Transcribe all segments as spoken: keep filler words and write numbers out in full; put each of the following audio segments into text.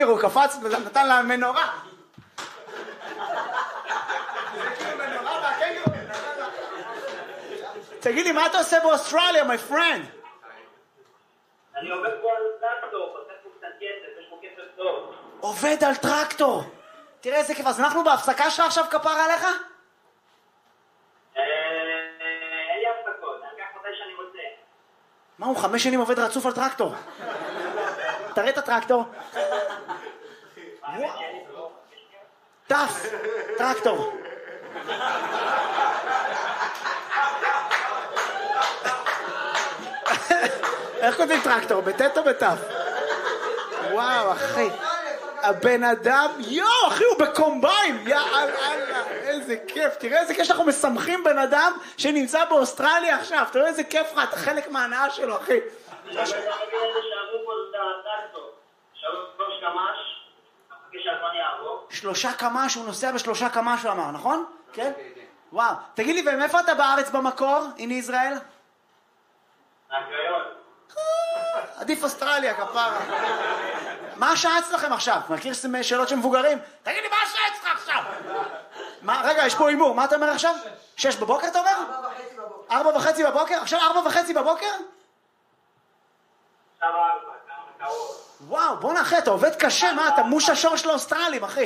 הוא קפץ ונתן לה מנורה. תגיד לי, מה אתה עושה באוסטרליה, my friend? אני עובד פה על טרקטור, עושה פה קצת כסף, יש פה כסף טוב. עובד על טרקטור. תראה איזה כיף, אז אנחנו בהפסקה שלך עכשיו כפרה עליך? אין לי הפסקות, אני אקח מתי שאני רוצה. מה, הוא חמש שנים עובד רצוף על טרקטור? תראה את הטרקטור. טף, טרקטור. איך כותבים טרקטור? בטט או בטף? וואו, אחי. הבן אדם, יואו, אחי, הוא בקומביין. יאללה, איזה כיף. תראה איזה כיף שאנחנו משמחים בן אדם שנמצא באוסטרליה עכשיו. תראה איזה כיף לך, אתה חלק מההנאה שלו, אחי. אני לא יודע שעברו פה את הטרקטור. שלוש קמ"ש, אחרי שהזמן יעבור. שלושה קמ"ש, הוא נוסע בשלושה קמ"ש, הוא אמר, נכון? כן? וואו. תגיד לי, ומאיפה אתה בארץ במקור, in ישראל? מהקריון. עדיף אוסטרליה, כפרה. מה השעה אצלכם עכשיו? מכיר שאלות של מבוגרים? תגיד לי, מה השעה אצלך עכשיו? מה, רגע, יש פה אימור, מה אתה אומר עכשיו? שש בבוקר אתה אומר? ארבע וחצי בבוקר. ארבע וחצי בבוקר? עכשיו ארבע וחצי בבוקר? עכשיו ארבע, כמה קרוב. וואו, בוא נאחי, אתה עובד קשה, מה? אתה מוש השור של האוסטרלים, אחי.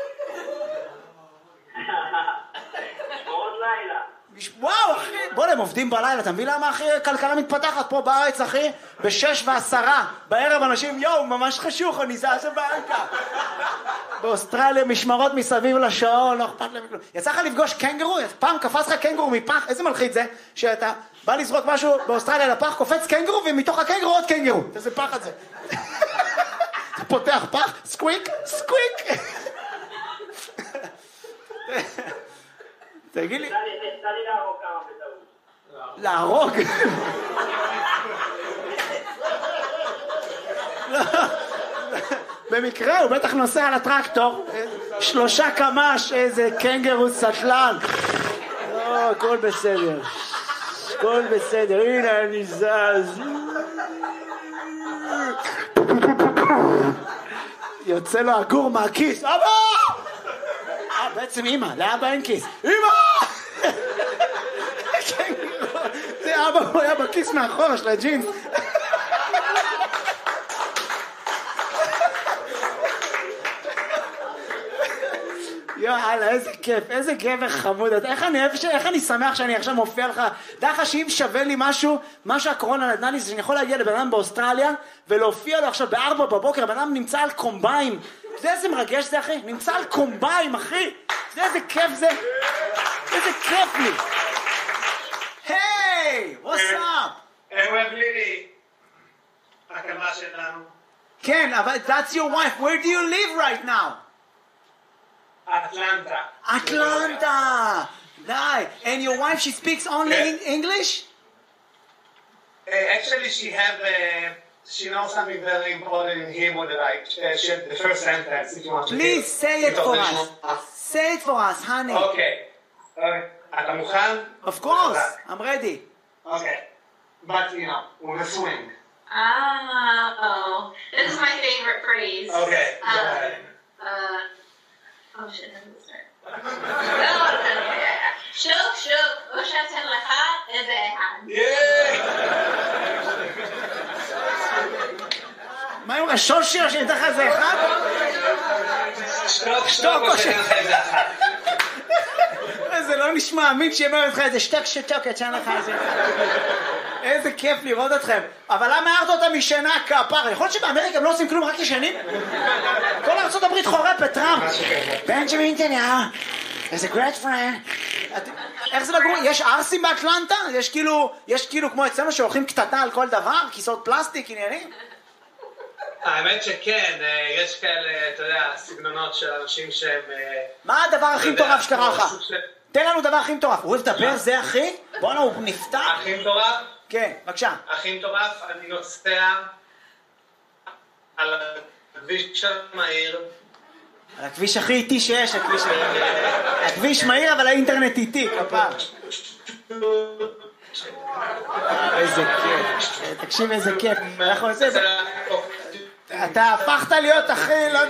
שמורות לילה. וואו, אחי, בוא, הם עובדים בלילה, אתה מבין למה, אחי, כלכלה מתפתחת פה בארץ, אחי? בשש ועשרה, בערב אנשים, יואו, ממש חשוך, אני זעזע בענקה. באוסטרליה משמרות מסביב לשעון, לא אכפת להם כלום. יצא לך לפגוש קנגרו? פעם קפץ לך קנגרו מפח, איזה מלחיץ זה? שאתה בא לזרוק משהו באוסטרליה לפח, קופץ קנגרו, ומתוך הקנגרו עוד קנגרו. איזה פחד זה. אתה פותח פח, סקוויק, סקוויק. תגיד לי... תן לי להרוג כמה בטעות. להרוג? במקרה הוא בטח נוסע על הטרקטור, שלושה קמ"ש, איזה קנגרו סטלן. לא, הכל בסדר. הכל בסדר, הנה אני זז. יוצא לו הגור מהכיס. אבא! אה, בעצם אמא, לאבא אין כיס. אמא! זה אבא, הוא היה בכיס מאחורה של הג'ינס. יאללה, איזה כיף, איזה גבר חמוד. איך אני אוהב, איך אני שמח שאני עכשיו מופיע לך. דרך לך שאם שווה לי משהו, מה שהקורונה נתנה לי, זה שאני יכול להגיע לבן אדם באוסטרליה ולהופיע לו עכשיו בארבע בבוקר, בן אדם נמצא על קומביים. אתה יודע איזה מרגש זה, אחי? נמצא על קומביים, אחי. אתה יודע איזה כיף זה? איזה כיף לי. היי, what's up? הם אוהב לי הקמה שלנו. כן, אבל that's your wife. Where do you live right now? Atlanta. Atlanta. Nice. And your wife, she speaks only in English? Uh, actually, she have uh, she knows something very important in Hebrew that I uh, shared the first sentence. If you want to Please hear. say it for us. Say it for us, honey. Okay. Okay. אתה מוכן? Of course. I'm ready. Okay. But you know, with a swing. Oh, this is my favorite phrase. Okay. Um, Go ahead. Uh, oh shit, how does it start? שוק שוק, או שאתן לך איזה אחד. מה עם השושי או שאתן לך איזה אחד? שטוק שטוק או שאתן לך איזה אחד. זה לא נשמע אמין שיאמר לך איזה שטק שטוקת שאין לך איזה אחד. איזה כיף לראות אתכם. אבל למה הערת אותה משנה כפר? יכול להיות שבאמריקה הם לא עושים כלום רק ישנים? כל ארצות הברית חורפת, טראמפ. בנג'מין נתניהו. איזה great friend. איך זה לגור? יש ארסים באטלנטה? יש כאילו, יש כאילו כמו אצלנו שהולכים קטטה על כל דבר? כיסאות פלסטיק, עניינים? האמת שכן, יש כאלה, אתה יודע, סגנונות של אנשים שהם... מה הדבר הכי מטורף שקרה לך? תן לנו דבר הכי מטורף. הוא אוהב לדבר, זה אחי? בואנה, הוא נפתח. הכי מטורף? כן, בבקשה. הכי מטורף, אני נוסע על הכביש המהיר. על הכביש הכי איטי שיש, הכביש... הכביש מהיר, אבל האינטרנט איטי, כפר. איזה כיף. תקשיב איזה כיף. אנחנו עושים... אתה הפכת להיות הכי, לא